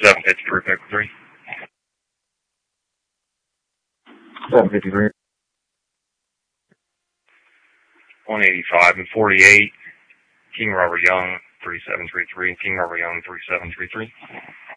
753, Pickle 3. 753. 185 and 48. King Robert Young, 3733. King Robert Young, 3733.